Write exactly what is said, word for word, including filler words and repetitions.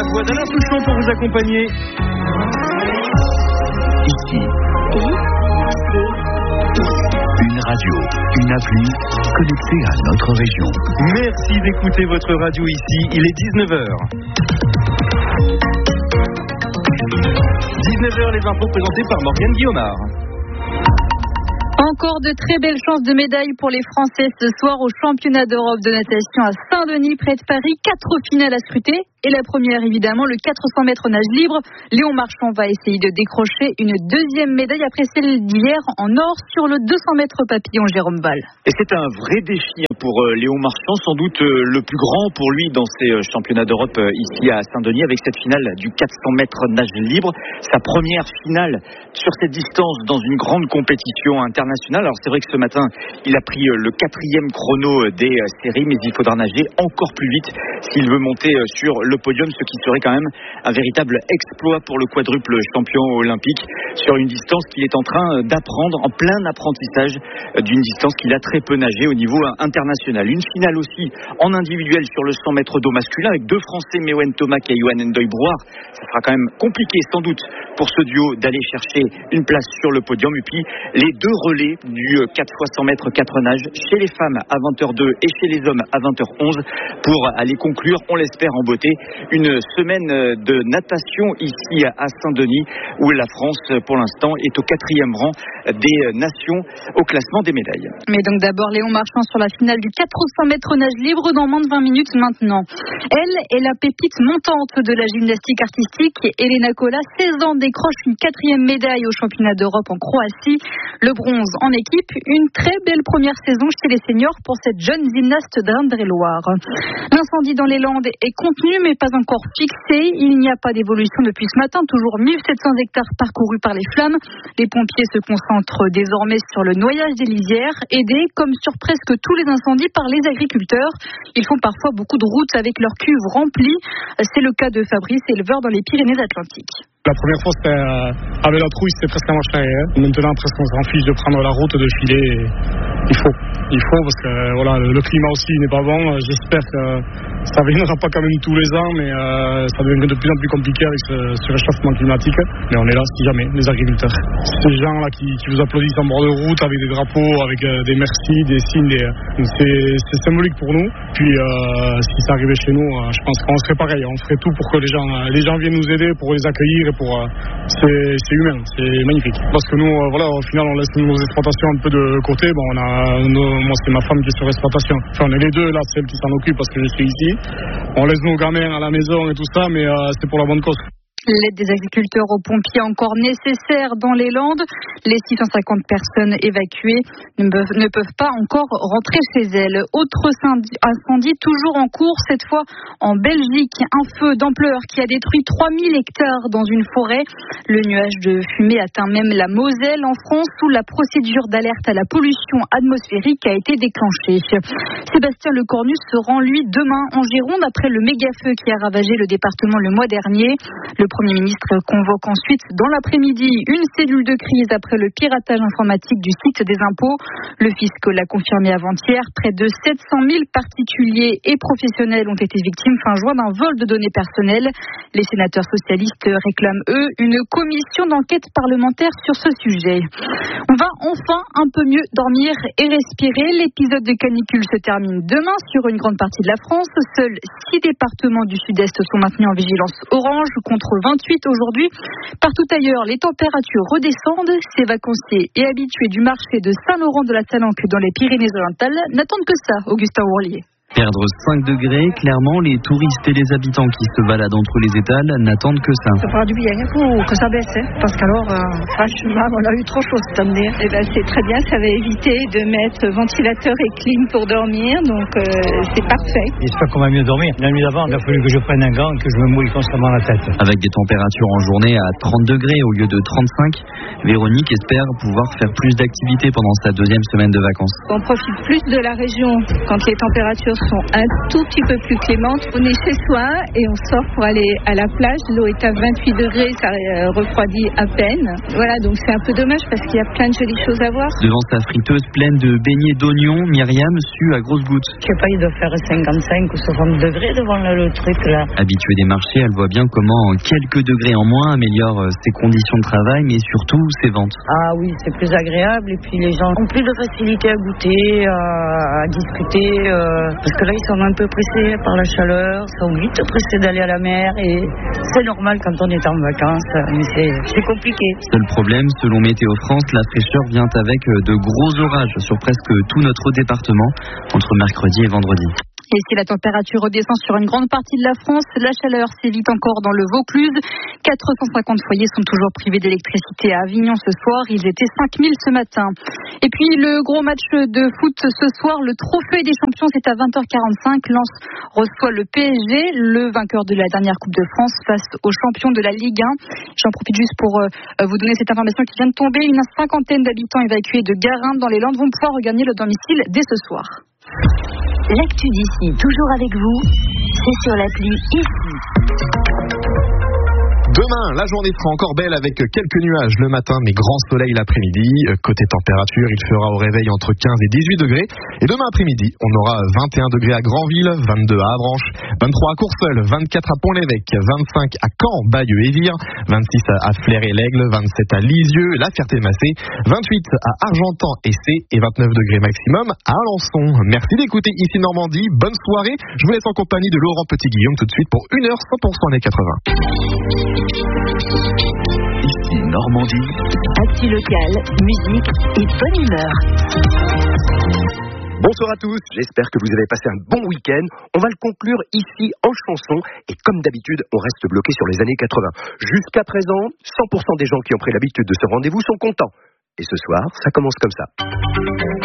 voix d'Alain Souchon pour vous accompagner. Ici. Une radio, une appli connectée à notre région. Merci d'écouter votre radio ici. Il est dix-neuf heures. dix-neuf heures, les infos présentées par Morgane Guillaumard. Encore de très belles chances de médailles pour les Français ce soir au championnat d'Europe de natation à Saint-Denis, près de Paris. Quatre finales à scruter. Et la première, évidemment, le quatre cents mètres nage libre. Léon Marchand va essayer de décrocher une deuxième médaille après celle d'hier en or sur le deux cents mètres papillon Jérôme Val. Et c'est un vrai défi pour Léon Marchand, sans doute le plus grand pour lui dans ces championnats d'Europe ici à Saint-Denis, avec cette finale du quatre cents mètres nage libre. Sa première finale sur cette distance dans une grande compétition internationale. Alors c'est vrai que ce matin, il a pris le quatrième chrono des séries, mais il faudra nager encore plus vite s'il veut monter sur le podium, ce qui serait quand même un véritable exploit pour le quadruple champion olympique sur une distance qu'il est en train d'apprendre, en plein apprentissage d'une distance qu'il a très peu nagé au niveau international. Une finale aussi en individuel sur le cent mètres d'eau masculin avec deux Français, Mewen Thomas et Johan Ndoye-Brouard. Ça sera quand même compliqué sans doute pour ce duo d'aller chercher une place sur le podium. Et puis les deux relais du quatre fois cent mètres quatre nages chez les femmes à vingt heures deux et chez les hommes à vingt heures onze pour aller conclure, on l'espère en beauté, une semaine de natation ici à Saint-Denis où la France pour l'instant est au quatrième rang des nations au classement des médailles. Mais donc d'abord Léon Marchand sur la finale du quatre cents mètres nage libre dans moins de vingt minutes maintenant. Elle est la pépite montante de la gymnastique artistique. Elena Kola, seize ans, décroche une quatrième médaille au championnat d'Europe en Croatie. Le bronze en équipe, une très belle première saison chez les seniors pour cette jeune gymnaste d'Indre-et-Loire. L'incendie dans les Landes est contenu mais pas encore fixé. Il n'y a pas d'évolution depuis ce matin. Toujours mille sept cents hectares parcourus par les flammes. Les pompiers se concentrent désormais sur le noyage des lisières, aidés comme sur presque tous les incendies par les agriculteurs. Ils font parfois beaucoup de routes avec leurs cuves remplies. C'est le cas de Fabrice, éleveur dans les Pyrénées-Atlantiques. La première fois, c'était euh, avec la trouille, c'était presque à marche arrière. Maintenant, presque on s'en fiche de prendre la route, de filer. Et il faut, il faut parce que euh, voilà, le, le climat aussi n'est pas bon. J'espère que ça ne viendra pas quand même tous les ans, mais euh, ça deviendra de plus en plus compliqué avec ce, ce réchauffement climatique. Mais on est là, si jamais, les agriculteurs. Ces gens-là qui, qui vous applaudissent en bord de route avec des drapeaux, avec euh, des merci, des signes, des, euh, c'est, c'est symbolique pour nous. Puis euh, si ça arrivait chez nous, euh, je pense qu'on serait pareil. On ferait tout pour que les gens, euh, les gens viennent nous aider, pour les accueillir. Pour, euh, c'est, c'est humain, c'est magnifique. Parce que nous, euh, voilà, au final, on laisse nos exploitations un peu de côté. Bon, on a, nos, moi, c'est ma femme qui est sur l'exploitation. Enfin, on est les deux là, celle qui s'en occupe parce que je suis ici. On laisse nos gamins à la maison et tout ça, mais euh, c'est pour la bonne cause. L'aide des agriculteurs aux pompiers encore nécessaire dans les Landes. Les six cent cinquante personnes évacuées ne peuvent, ne peuvent pas encore rentrer chez elles. Autre incendie toujours en cours, cette fois en Belgique. Un feu d'ampleur qui a détruit trois mille hectares dans une forêt. Le nuage de fumée atteint même la Moselle en France où la procédure d'alerte à la pollution atmosphérique a été déclenchée. Sébastien Lecornu se rend lui demain en Gironde après le méga feu qui a ravagé le département le mois dernier. Le Premier ministre convoque ensuite dans l'après-midi une cellule de crise après le piratage informatique du site des impôts. Le fisc l'a confirmé avant-hier. Près de sept cent mille particuliers et professionnels ont été victimes fin juin d'un vol de données personnelles. Les sénateurs socialistes réclament, eux, une commission d'enquête parlementaire sur ce sujet. On va enfin un peu mieux dormir et respirer. L'épisode de canicule se termine demain sur une grande partie de la France. Seuls six départements du sud-est sont maintenus en vigilance orange contre vingt-huit aujourd'hui. Partout ailleurs, les températures redescendent. Ces vacanciers et habitués du marché de Saint-Laurent de la Salanque dans les Pyrénées-Orientales n'attendent que ça, Augustin Ourlier. Perdre cinq degrés, clairement, les touristes et les habitants qui se baladent entre les étals n'attendent que ça. Ça fera du bien pour que ça baisse, hein, parce qu'alors, euh, franchement, on a eu trop chaud cette année. Et ben, c'est très bien, ça va éviter de mettre ventilateur et clim pour dormir, donc euh, c'est parfait. J'espère qu'on va mieux dormir. La nuit d'avant, il a fallu que je prenne un gant et que je me mouille constamment la tête. Avec des températures en journée à trente degrés au lieu de trente-cinq, Véronique espère pouvoir faire plus d'activités pendant sa deuxième semaine de vacances. On profite plus de la région quand les températures sont un tout petit peu plus clémentes. On est chez soi et on sort pour aller à la plage. L'eau est à vingt-huit degrés, ça refroidit à peine. Voilà, donc c'est un peu dommage parce qu'il y a plein de jolies choses à voir. Devant sa friteuse pleine de beignets d'oignons, Myriam sue à grosses gouttes. Je sais pas, il doit faire cinquante-cinq ou soixante degrés devant le, le truc là. Habituée des marchés, elle voit bien comment quelques degrés en moins améliorent ses conditions de travail, mais surtout ses ventes. Ah oui, c'est plus agréable et puis les gens ont plus de facilité à goûter, à, à discuter, euh, parce que là ils sont un peu pressés par la chaleur, ils sont vite pressés d'aller à la mer et c'est normal quand on est en vacances, mais c'est, c'est compliqué. Seul problème, selon Météo France, la fraîcheur vient avec de gros orages sur presque tout notre département entre mercredi et vendredi. Et si la température redescend sur une grande partie de la France, la chaleur sévit encore dans le Vaucluse. quatre cent cinquante foyers sont toujours privés d'électricité à Avignon ce soir. Ils étaient cinq mille ce matin. Et puis le gros match de foot ce soir, le trophée des champions, c'est à vingt heures quarante-cinq. Lens reçoit le P S G, le vainqueur de la dernière Coupe de France face aux champions de la Ligue un. J'en profite juste pour euh, vous donner cette information qui vient de tomber. Une cinquantaine d'habitants évacués de Garin dans les Landes vont pouvoir regagner le domicile dès ce soir. L'actu d'ici, toujours avec vous, c'est sur l'appli ici. Demain, la journée sera encore belle avec quelques nuages le matin, mais grand soleil l'après-midi. Côté température, il fera au réveil entre quinze et dix-huit degrés. Et demain après-midi, on aura vingt et un degrés à Granville, vingt-deux à Avranches, vingt-trois à Courseulles, vingt-quatre à Pont-l'Évêque, vingt-cinq à Caen, Bayeux et Vire, vingt-six à Flers-et-l'Aigle, vingt-sept à Lisieux, La Ferté-Massé, vingt-huit à Argentan et C et vingt-neuf degrés maximum à Alençon. Merci d'écouter ici Normandie. Bonne soirée. Je vous laisse en compagnie de Laurent Petit-Guillaume tout de suite pour une heure cent pour cent années quatre-vingts. Ici Normandie. Actu locale, musique et bonne humeur. Bonsoir à tous, j'espère que vous avez passé un bon week-end. On va le conclure ici en chanson et comme d'habitude, on reste bloqué sur les années quatre-vingts. Jusqu'à présent, cent pour cent des gens qui ont pris l'habitude de ce rendez-vous sont contents. Et ce soir, ça commence comme ça.